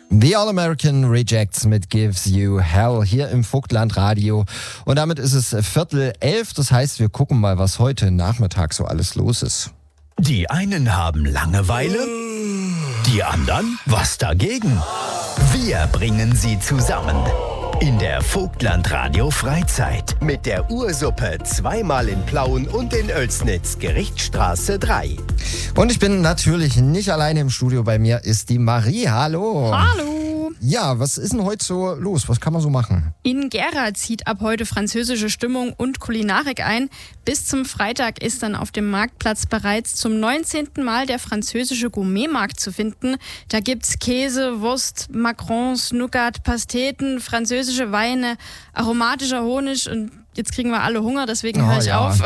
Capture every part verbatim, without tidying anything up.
The All-American Rejects mit Gives You Hell hier im Vogtland Radio. Und damit ist es Viertel elf. Das heißt, wir gucken mal, was heute Nachmittag so alles los ist. Die einen haben Langeweile, die anderen was dagegen. Wir bringen sie zusammen in der Vogtland Radio Freizeit mit der Ursuppe zweimal in Plauen und in Oelsnitz, Gerichtsstraße drei. Und ich bin natürlich nicht alleine im Studio. Bei mir ist die Marie. Hallo. Hallo. Ja, was ist denn heute so los? Was kann man so machen? In Gera zieht ab heute französische Stimmung und Kulinarik ein. Bis zum Freitag ist dann auf dem Marktplatz bereits zum neunzehnten Mal der französische Gourmetmarkt zu finden. Da gibt's Käse, Wurst, Macarons, Nougat, Pasteten, französische Weine, aromatischer Honig und jetzt kriegen wir alle Hunger, deswegen höre Oh, ich ja. auf.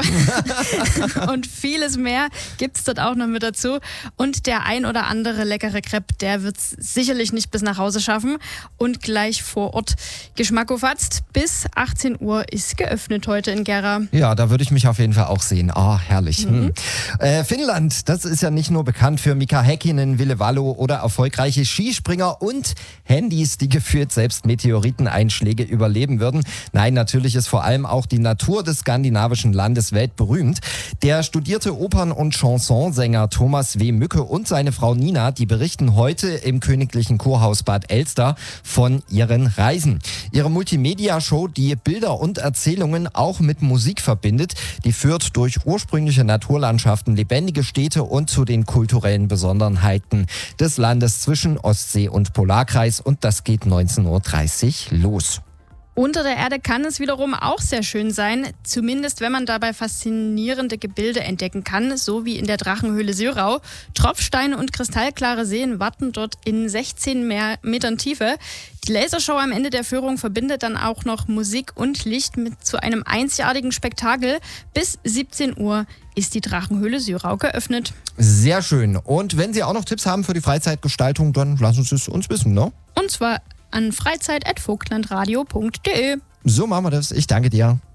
Und vieles mehr gibt's dort auch noch mit dazu. Und der ein oder andere leckere Crepe, der wird's sicherlich nicht bis nach Hause schaffen. Und gleich vor Ort Geschmack aufatzt. Bis achtzehn Uhr ist geöffnet heute in Gera. Ja, da würde ich mich auf jeden Fall auch sehen. Ah, herrlich. Mhm. Hm. Äh, Finnland, das ist ja nicht nur bekannt für Mika Häkkinen, Ville Valo oder erfolgreiche Skispringer und Handys, die gefühlt selbst Meteoriteneinschläge überleben würden. Nein, natürlich ist vor allem auch die Natur des skandinavischen Landes weltberühmt. Der studierte Opern- und Chansonsänger Thomas W. Mücke und seine Frau Nina, die berichten heute im Königlichen Kurhaus Bad Elster von ihren Reisen. Ihre Multimedia-Show, die Bilder und Erzählungen auch mit Musik verbindet, die führt durch ursprüngliche Naturlandschaften, lebendige Städte und zu den kulturellen Besonderheiten des Landes zwischen Ostsee und Polarkreis, und das geht neunzehn Uhr dreißig los. Unter der Erde kann es wiederum auch sehr schön sein, zumindest wenn man dabei faszinierende Gebilde entdecken kann, so wie in der Drachenhöhle Sörau. Tropfsteine und kristallklare Seen warten dort in sechzehn Metern Tiefe. Die Lasershow am Ende der Führung verbindet dann auch noch Musik und Licht mit zu einem einzigartigen Spektakel. Bis siebzehn Uhr ist die Drachenhöhle Sörau geöffnet. Sehr schön. Und wenn Sie auch noch Tipps haben für die Freizeitgestaltung, dann lassen Sie es uns wissen, ne? Und zwar an freizeit punkt vogtlandradio punkt de. So machen wir das. Ich danke dir.